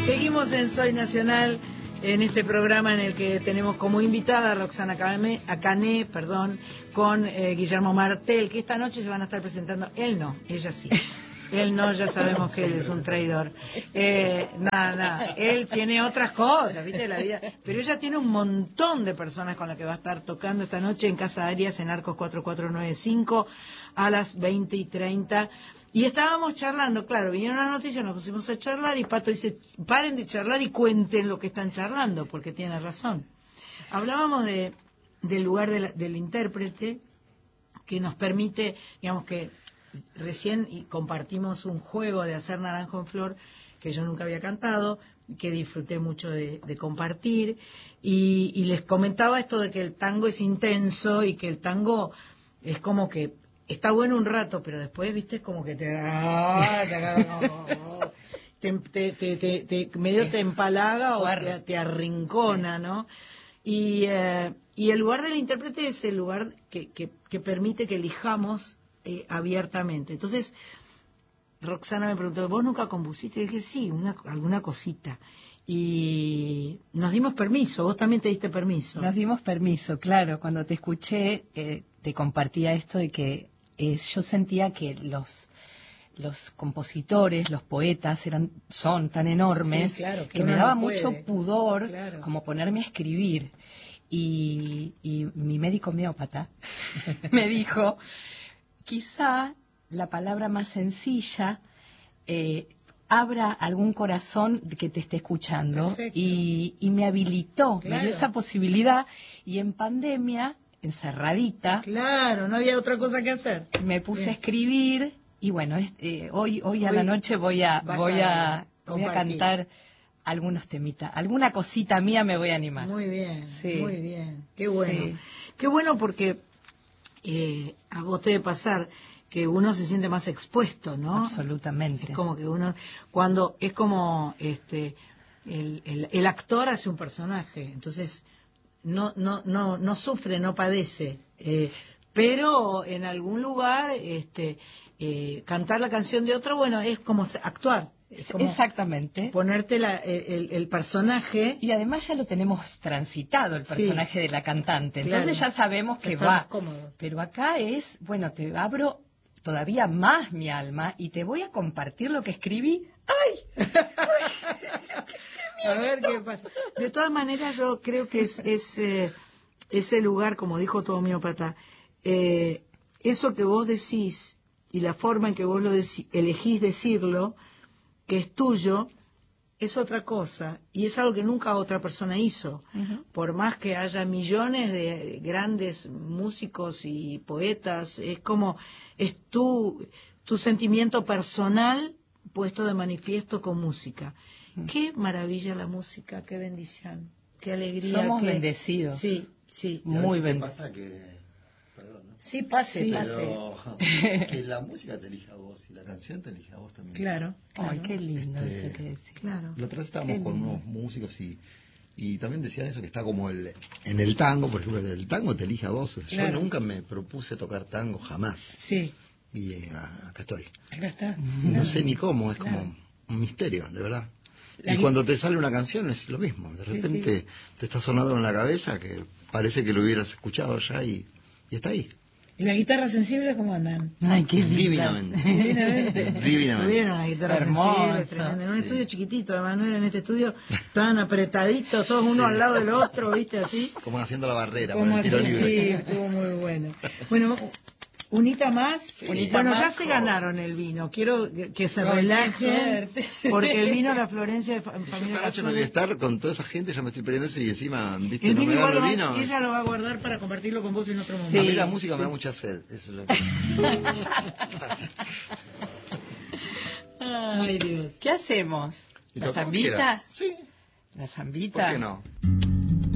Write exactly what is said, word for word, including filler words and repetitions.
Seguimos en Soy Nacional, en este programa en el que tenemos como invitada a Roxana Cané, a Cané, perdón, con eh, Guillermo Martel, que esta noche se van a estar presentando. Él no, ella sí. Él no, ya sabemos que él es un traidor. Eh, nada, nada. Él tiene otras cosas, ¿viste? De la vida. Pero ella tiene un montón de personas con las que va a estar tocando esta noche en Casa Arias, en Arcos cuatro cuatro nueve cinco, a las veinte y treinta. Y estábamos charlando, claro, vinieron las noticias, nos pusimos a charlar y Pato dice, paren de charlar y cuenten lo que están charlando, porque tiene razón. Hablábamos de, del lugar de la, del intérprete, que nos permite, digamos que recién compartimos un juego de hacer Naranjo en Flor, que yo nunca había cantado, que disfruté mucho de, de compartir, y, y les comentaba esto de que el tango es intenso y que el tango es como que está bueno un rato, pero después, viste, es como que te, ah, te, te, te, te, te medio te empalaga o te, te arrincona, ¿no? Y, eh, y el lugar del intérprete es el lugar que, que, que permite que elijamos eh, abiertamente. Entonces, Roxana me preguntó, ¿vos nunca compusiste? Y dije, sí, una, alguna cosita. Y nos dimos permiso, vos también te diste permiso. Nos dimos permiso, claro. Cuando te escuché, eh, te compartía esto de que Eh, yo sentía que los los compositores, los poetas eran son tan enormes, sí, claro, que, que me daba no mucho puede. pudor, Claro. como ponerme a escribir. Y, y mi médico homeópata me dijo, quizá la palabra más sencilla eh, abra algún corazón que te esté escuchando. Y, y me habilitó, claro. Me dio esa posibilidad, y en pandemia, encerradita, claro, no había otra cosa que hacer, me puse Bien. a escribir y bueno, eh, hoy, hoy a hoy la noche voy a voy a, a voy a cantar algunos temitas, alguna cosita mía me voy a animar. Muy bien, sí. Muy bien, qué bueno, sí. Qué bueno porque eh, a vos te debe pasar que uno se siente más expuesto, ¿no? Absolutamente. Es como que uno, cuando es como este el, el, el actor hace un personaje, entonces no no no no sufre, no padece, eh, pero en algún lugar este eh, cantar la canción de otro, bueno, es como actuar, es como exactamente, ponerte la, el, el personaje, y además ya lo tenemos transitado, el personaje sí. de la cantante, entonces claro. ya sabemos que Estamos va cómodos. Pero acá es, bueno, te abro todavía más mi alma y te voy a compartir lo que escribí. ¡Ay! A ver qué pasa. De todas maneras, yo creo que es, es eh, ese lugar, como dijo tu homeópata, eh, eso que vos decís y la forma en que vos lo deci- elegís decirlo, que es tuyo, es otra cosa, y es algo que nunca otra persona hizo. Uh-huh. Por más que haya millones de grandes músicos y poetas, es como, es tu, tu sentimiento personal puesto de manifiesto con música. Qué maravilla la música, qué bendición, qué alegría. Somos qué... bendecidos. Sí, sí. Muy bendecidos. ¿Qué pasa que, perdón, ¿no? Sí, pase, sí, pase. Pero que la música te elija a vos y la canción te elija a vos también. Claro, claro. Ay, qué lindo este, eso que decís. Claro. La otra vez estábamos con unos músicos y y también decían eso, que está como el en el tango, por ejemplo, el tango te elige a vos. Claro. Yo nunca me propuse tocar tango, jamás. Sí. Y eh, acá estoy. Acá está. Y no sé ni cómo, es claro. como un misterio, de verdad. La y que... cuando te sale una canción es lo mismo, de repente sí, sí. te está sonando en la cabeza que parece que lo hubieras escuchado ya y, y está ahí. ¿Y las guitarras sensibles cómo andan? Ay, qué lindas. Divinamente. Divinamente. Divinamente. Tuvieron las guitarras sensibles, tremendo. En un sí. estudio chiquitito, además no era en este estudio, estaban apretaditos, todos uno sí. al lado del otro, ¿viste? Así. Como haciendo la barrera, como para el tiro así, libre. Sí, estuvo muy bueno. Bueno, unita más. Sí. Unita bueno, más ya se ganaron el vino. Quiero que, que se no, relajen, porque el vino, la Florencia de fa Yo familia esta noche no voy a estar con toda esa gente, ya me estoy perdiendo eso y encima, viste, el no vino me gano el vino. Va, ella lo va a guardar para compartirlo con vos en otro momento. Sí. A mí la música sí. me da mucha sed, eso es lo que... Ay, Dios. ¿Qué hacemos? ¿La zambita? Sí. ¿La zambita? ¿Por qué no?